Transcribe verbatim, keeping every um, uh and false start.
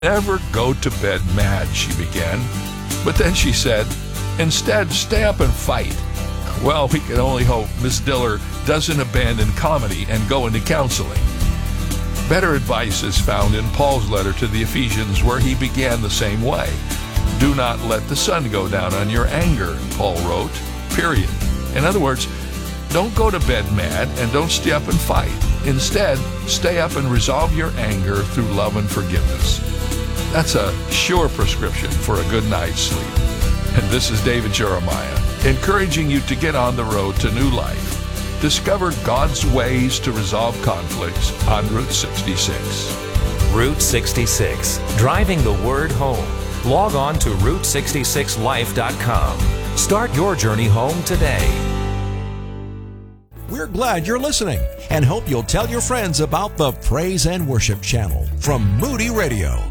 Never go to bed mad, she began. But then she said, instead, stay up and fight. Well, we can only hope Miss Diller doesn't abandon comedy and go into counseling. Better advice is found in Paul's letter to the Ephesians, where he began the same way. Do not let the sun go down on your anger, Paul wrote, period. In other words, don't go to bed mad and don't stay up and fight. Instead, stay up and resolve your anger through love and forgiveness. That's a sure prescription for a good night's sleep. And this is David Jeremiah, encouraging you to get on the road to new life. Discover God's ways to resolve conflicts on Route sixty-six. Route sixty-six, driving the word home. Log on to route sixty-six life dot com. Start your journey home today. We're glad you're listening and hope you'll tell your friends about the Praise and Worship channel from Moody Radio.